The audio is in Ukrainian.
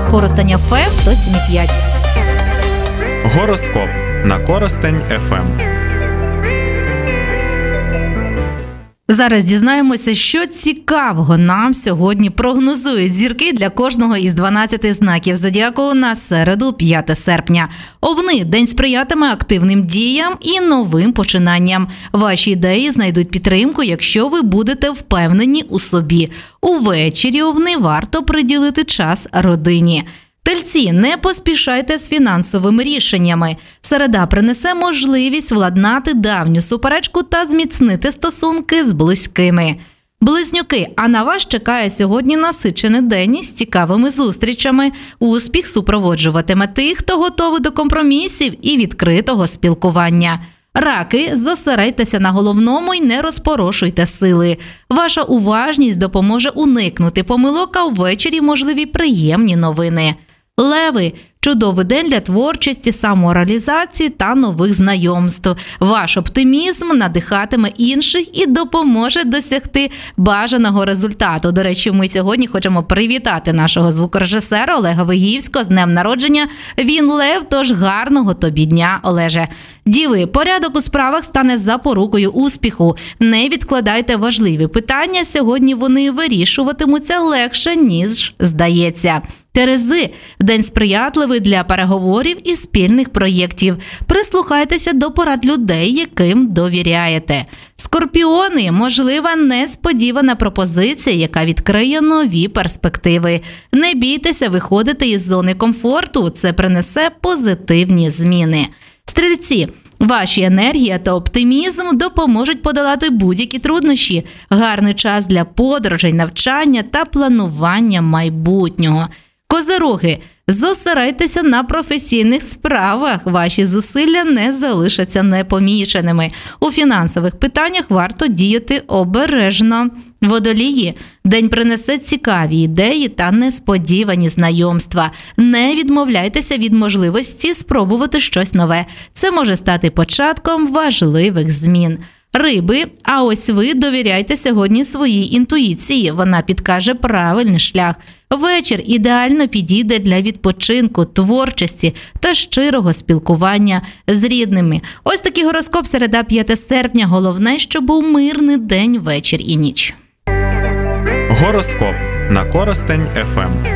Коростень ФМ 107,5. Гороскоп на Коростень ФМ. Зараз дізнаємося, що цікавого нам сьогодні прогнозують зірки для кожного із 12 знаків зодіаку на середу, 5 серпня. Овни – день сприятиме активним діям і новим починанням. Ваші ідеї знайдуть підтримку, якщо ви будете впевнені у собі. Увечері овни варто приділити час родині. Тельці, не поспішайте з фінансовими рішеннями. Середа принесе можливість владнати давню суперечку та зміцнити стосунки з близькими. Близнюки, а на вас чекає сьогодні насичений день із цікавими зустрічами. Успіх супроводжуватиме тих, хто готовий до компромісів і відкритого спілкування. Раки, зосередьтеся на головному і не розпорошуйте сили. Ваша уважність допоможе уникнути помилок, а ввечері можливі приємні новини. Леви – чудовий день для творчості, самореалізації та нових знайомств. Ваш оптимізм надихатиме інших і допоможе досягти бажаного результату. До речі, ми сьогодні хочемо привітати нашого звукорежисера Олега Вигівського з днем народження. Він лев, тож гарного тобі дня, Олеже. Діви, порядок у справах стане запорукою успіху. Не відкладайте важливі питання, сьогодні вони вирішуватимуться легше, ніж здається. Терези – день сприятливий для переговорів і спільних проєктів. Прислухайтеся до порад людей, яким довіряєте. Скорпіони – можлива несподівана пропозиція, яка відкриє нові перспективи. Не бійтеся виходити із зони комфорту, це принесе позитивні зміни. Стрільці – ваші енергія та оптимізм допоможуть подолати будь-які труднощі. Гарний час для подорожей, навчання та планування майбутнього. Козироги, зосередьтеся на професійних справах. Ваші зусилля не залишаться непоміченими. У фінансових питаннях варто діяти обережно. Водолії, день принесе цікаві ідеї та несподівані знайомства. Не відмовляйтеся від можливості спробувати щось нове. Це може стати початком важливих змін. Риби, а ось ви довіряйте сьогодні своїй інтуїції, вона підкаже правильний шлях. Вечір ідеально підійде для відпочинку, творчості та щирого спілкування з рідними. Ось такий гороскоп середа 5 серпня. Головне, щоб був мирний день, вечір і ніч. Гороскоп на Коростень ФМ.